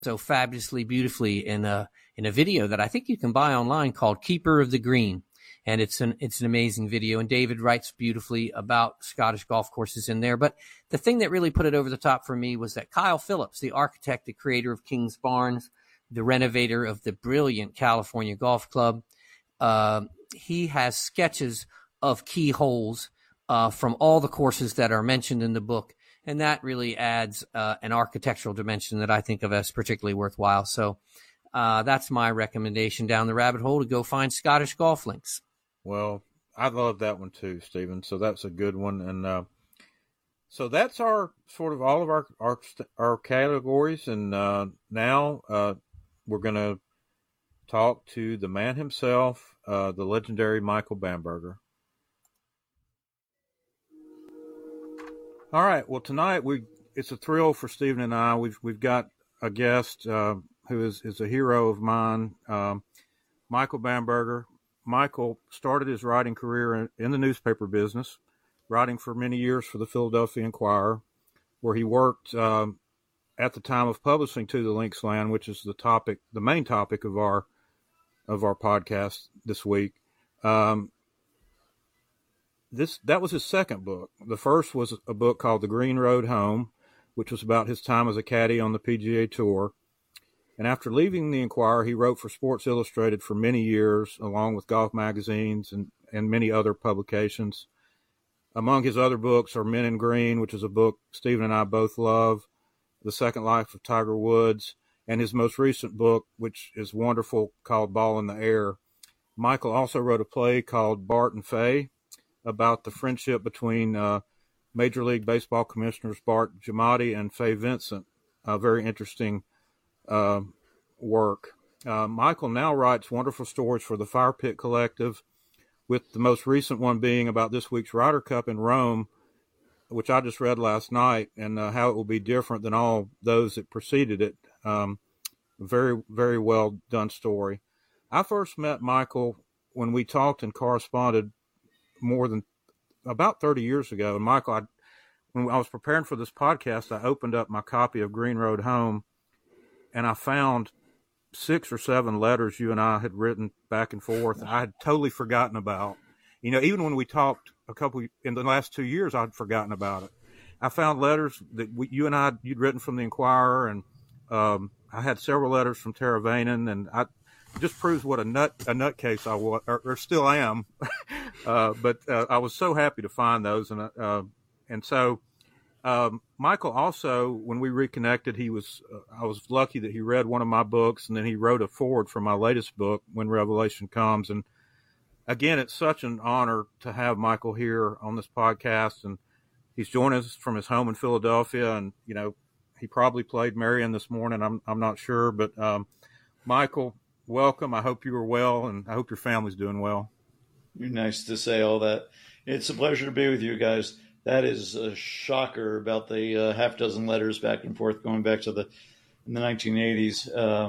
so fabulously beautifully in a video that I think you can buy online called Keeper of the Green. And it's an amazing video. And David writes beautifully about Scottish golf courses in there. But the thing that really put it over the top for me was that Kyle Phillips, the architect, the creator of Kingsbarns, the renovator of the brilliant California Golf Club, he has sketches of key holes from all the courses that are mentioned in the book. And that really adds an architectural dimension that I think of as particularly worthwhile. So that's my recommendation down the rabbit hole, to go find Scottish golf links. Well, I love that one too, Stephen. So that's a good one. And so that's our sort of all of our categories. And now we're going to talk to the man himself, the legendary Michael Bamberger. All right. Well, tonight it's a thrill for Stephen and I. We've got a guest who is a hero of mine, Michael Bamberger. Michael started his writing career in the newspaper business, writing for many years for the Philadelphia Inquirer, where he worked at the time of publishing To the Links Land, which is the main topic of our podcast this week. That was his second book. The first was a book called The Green Road Home, which was about his time as a caddy on the PGA Tour. And after leaving the Inquirer, he wrote for Sports Illustrated for many years, along with golf magazines and many other publications. Among his other books are Men in Green, which is a book Stephen and I both love, The Second Life of Tiger Woods, and his most recent book, which is wonderful, called Ball in the Air. Michael also wrote a play called Bart and Fay, about the friendship between Major League Baseball commissioners Bart Giamatti and Fay Vincent. A very interesting work. Michael now writes wonderful stories for the Fire Pit Collective, with the most recent one being about this week's Ryder Cup in Rome, which I just read last night, and how it will be different than all those that preceded it. Very, very well done story. I first met Michael when we talked and corresponded more than about 30 years ago. And Michael, when I was preparing for this podcast, I opened up my copy of Green Road Home, and I found 6 or 7 letters you and I had written back and forth. I had totally forgotten about. Even when we talked in the last 2 years, I'd forgotten about it. I found letters that you'd written from the Inquirer, and I had several letters from Tara Vaynen, and it just proves what a nutcase I was, or still am. But I was so happy to find those, and so. Michael also, when we reconnected, I was lucky that he read one of my books, and then he wrote a foreword for my latest book, When Revelation Comes. And again, it's such an honor to have Michael here on this podcast, and he's joining us from his home in Philadelphia. And, he probably played Marion this morning. I'm not sure, but, Michael, welcome. I hope you are well, and I hope your family's doing well. You're nice to say all that. It's a pleasure to be with you guys. That is a shocker about the half dozen letters back and forth going back to in the 1980s.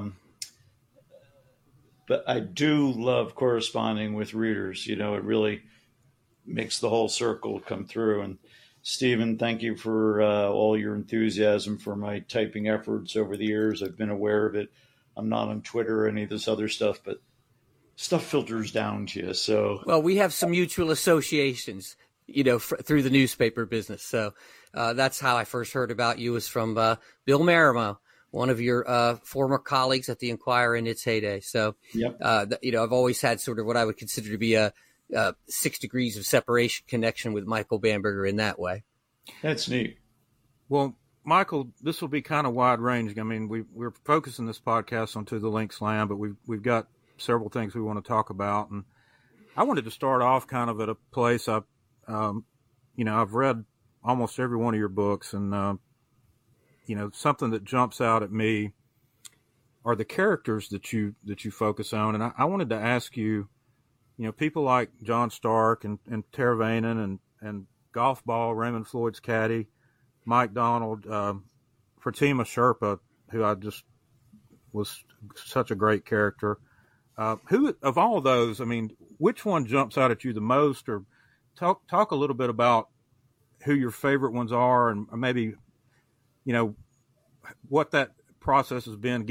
But I do love corresponding with readers. It really makes the whole circle come through. And Stephen, thank you for all your enthusiasm for my typing efforts over the years. I've been aware of it. I'm not on Twitter or any of this other stuff, but stuff filters down to you. So, well, we have some mutual associations, through the newspaper business. So that's how I first heard about you, was from Bill Marimo, one of your former colleagues at the Inquirer in its heyday. So, yep. I've always had sort of what I would consider to be a 6 degrees of separation connection with Michael Bamberger in that way. That's neat. Well, Michael, this will be kind of wide ranging. I mean, we're focusing this podcast on To the Links Land, but we've got several things we want to talk about. And I wanted to start off kind of at a place I've read almost every one of your books, and, something that jumps out at me are the characters that you focus on. And I wanted to ask you, people like John Stark and Tara Vaynen and Golf Ball, Raymond Floyd's caddy, Mike Donald, Fatima Sherpa, who I just was such a great character. Who of all of those, which one jumps out at you the most, or talk a little bit about who your favorite ones are, and maybe, what that process has been